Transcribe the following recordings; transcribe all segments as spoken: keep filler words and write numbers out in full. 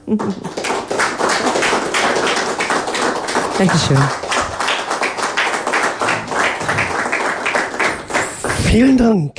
Dankeschön. Vielen Dank.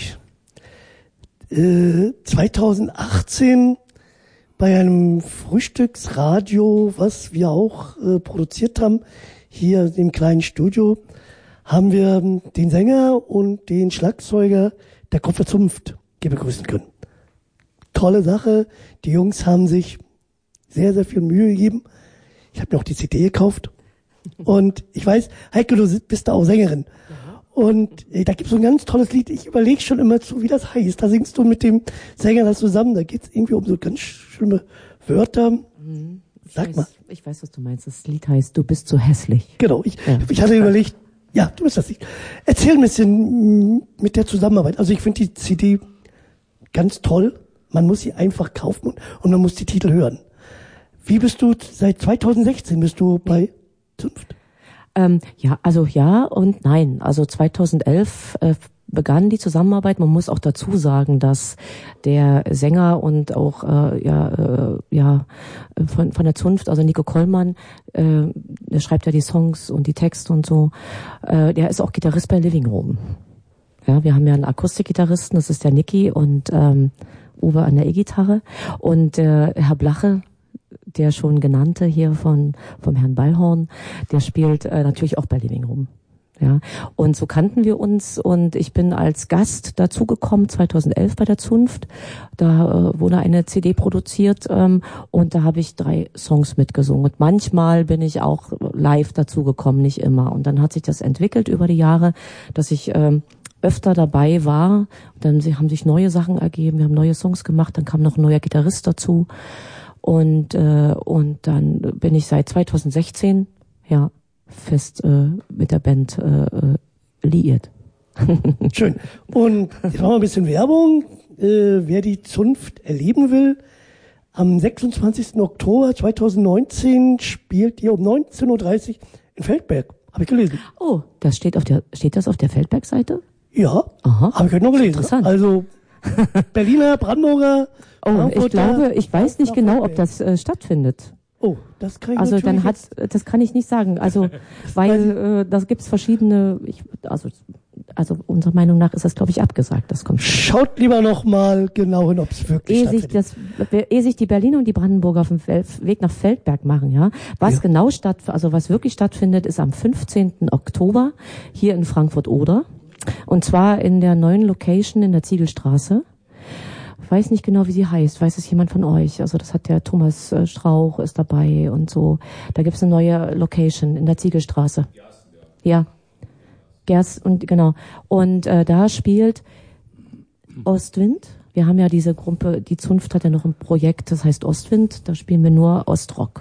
Äh, zweitausendachtzehn bei einem Frühstücksradio, was wir auch äh, produziert haben, hier im kleinen Studio, haben wir den Sänger und den Schlagzeuger der Kropfer Zunft begrüßen können. Tolle Sache. Die Jungs haben sich sehr, sehr viel Mühe gegeben. Ich habe mir auch die C D gekauft. Und ich weiß, Heike, du bist da auch Sängerin. Und äh, da gibt's so ein ganz tolles Lied. Ich überlege schon immer zu, wie das heißt. Da singst du mit dem Sänger das zusammen. Da geht's irgendwie um so ganz schlimme Wörter. Mhm. Sag weiß, mal. Ich weiß, was du meinst. Das Lied heißt Du bist so hässlich. Genau. Ich, ja. ich hatte überlegt, ja, du bist das Lied. Erzähl ein bisschen mit der Zusammenarbeit. Also ich finde die C D ganz toll. Man muss sie einfach kaufen und man muss die Titel hören. Wie bist du, seit zweitausendsechzehn bist du bei Zunft? Ähm, ja, also ja und nein. Also zweitausendelf äh, begann die Zusammenarbeit. Man muss auch dazu sagen, dass der Sänger und auch äh, ja äh, ja von von der Zunft, also Nico Kollmann, äh, der schreibt ja die Songs und die Texte und so. Äh, der ist auch Gitarrist bei Living Room. Ja, wir haben ja einen Akustikgitarristen, das ist der Niki und ähm, Uwe an der E-Gitarre und äh, Herr Blache, der schon genannte hier von vom Herrn Ballhorn, der spielt äh, natürlich auch bei Living Room. Ja, und so kannten wir uns und ich bin als Gast dazugekommen zweitausendelf bei der Zunft. Da äh, wurde eine C D produziert ähm, und da habe ich drei Songs mitgesungen. Und manchmal bin ich auch live dazugekommen, nicht immer. Und dann hat sich das entwickelt über die Jahre, dass ich ähm, öfter dabei war. Dann haben sich neue Sachen ergeben, wir haben neue Songs gemacht, dann kam noch ein neuer Gitarrist dazu. Und äh, und dann bin ich seit zweitausendsechzehn ja fest äh, mit der Band äh, liiert. Schön. Und jetzt machen wir ein bisschen Werbung. Äh, wer die Zunft erleben will, am sechsundzwanzigsten Oktober zweitausendneunzehn spielt ihr um neunzehn Uhr dreißig in Feldberg. Habe ich gelesen. Oh, das steht auf der steht das auf der Feldberg-Seite? Ja, habe ich heute noch gelesen. Interessant. Also Berliner, Brandenburger, Oh, ich glaube, ich weiß nicht genau, ob das äh, stattfindet. Oh, das kann ich Also natürlich dann hat, jetzt. das kann ich nicht sagen. Also weil äh, da gibt's verschiedene. Ich, also also unserer Meinung nach ist das, glaube ich, abgesagt. Das kommt. Schaut lieber noch mal genau hin, ob es wirklich Ehe sich stattfindet. das, ehe sich die Berliner und die Brandenburger auf dem Weg nach Feldberg machen, ja. Was Ja. genau statt, also was wirklich stattfindet, ist am fünfzehnten Oktober hier in Frankfurt-Oder. Und zwar in der neuen Location in der Ziegelstraße. Ich weiß nicht genau, wie sie heißt. Weiß es jemand von euch? Also das hat der Thomas äh, Strauch ist dabei und so. Da gibt's eine neue Location in der Ziegelstraße. Ja. Gerst und genau. Und äh, da spielt Ostwind. Wir haben ja diese Gruppe, die Zunft hat ja noch ein Projekt, das heißt Ostwind. Da spielen wir nur Ostrock.